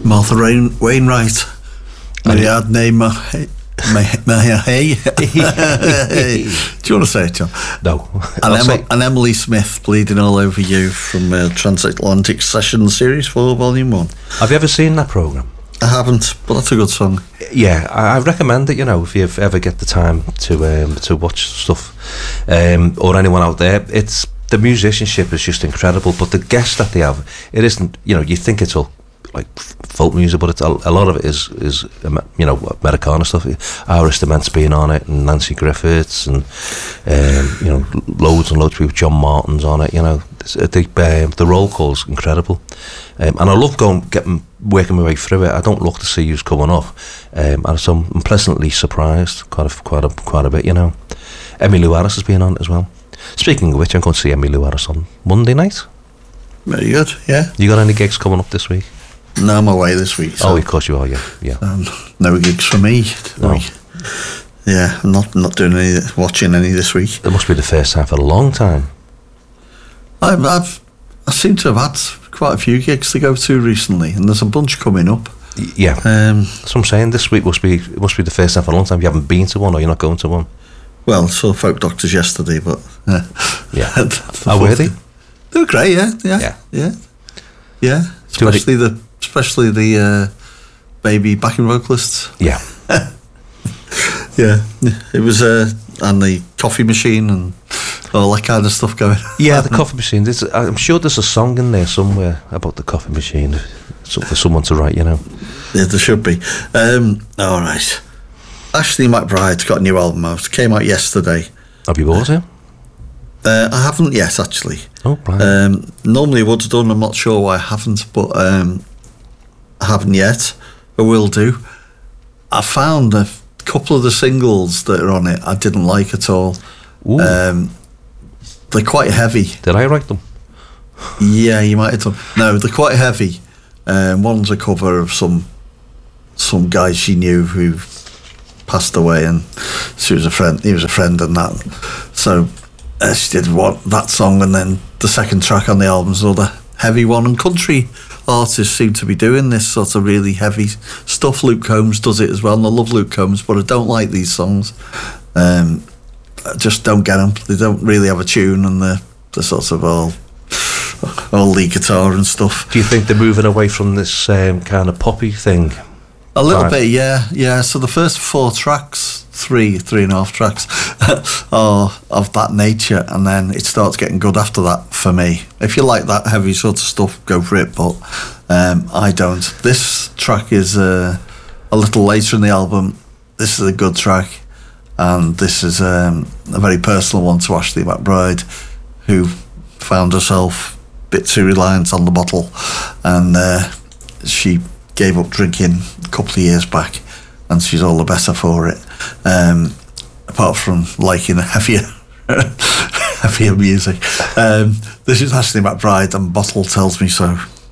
Martha Wainwright. Mariad Neyma. Hey. Do you want to say it, John? No. And Emily Smith, Bleeding All Over You, from Transatlantic Sessions Series 4, Volume 1. Have you ever seen that programme? I haven't, but that's a good song. Yeah, I recommend it, if you ever get the time to watch stuff, or anyone out there. The musicianship is just incredible, but the guests that they have, it isn't, you think it's all like folk music, but it's a lot of it is Americana stuff. Iris DeMent's been on it, and Nancy Griffiths, and loads and loads of people. John Martin's on it. The roll call's incredible, and I love working my way through it. I don't look to see who's coming up, and so I'm pleasantly surprised quite a bit. Emmylou Harris has been on it as well. Speaking of which, I'm going to see Emmylou Harris on Monday night. Very good. Yeah. You got any gigs coming up this week? No, I'm away this week. So of course you are. Yeah. No gigs for me. No. Yeah, I'm not doing watching any this week. It must be the first time for a long time. I seem to have had quite a few gigs to go to recently, and there's a bunch coming up. Yeah. That's what I'm saying. This week must be the first time for a long time you haven't been to one, or you're not going to one. Well, saw Folk Doctors yesterday, but yeah. How were they? They were great. Yeah. Especially the baby backing vocalists. Yeah. Yeah. It was and the coffee machine and all that kind of stuff going. Yeah, the coffee machine. I'm sure there's a song in there somewhere about the coffee machine, for someone to write. Yeah, there should be. All right. Ashley McBride's got a new album out. It came out yesterday. Have you bought it? I haven't yet, actually. Oh, right. Normally I would have done. I'm not sure why I haven't, but I haven't yet. I will do. I found a couple of the singles that are on it I didn't like at all. They're quite heavy. Did I write them? Yeah, you might have done. No, they're quite heavy. One's a cover of some guy she knew who passed away, and he was a friend and that. So she did that song, and then the second track on the album's another heavy one. And country artists seem to be doing this sort of really heavy stuff. Luke Combs does it as well, and I love Luke Combs, but I don't like these songs. I just don't get them. They don't really have a tune, and they're sort of all lead guitar and stuff. Do you think they're moving away from this kind of poppy thing? A little bit, yeah. So the first 4 tracks, 3.5 tracks, are of that nature, and then it starts getting good after that for me. If you like that heavy sort of stuff, go for it, but I don't. This track is a little later in the album. This is a good track, and this is a very personal one to Ashley McBride, who found herself a bit too reliant on the bottle, and she gave up drinking a couple of years back, and she's all the better for it, apart from liking heavier music. This is Ashley McBride and Bottle Tells Me So.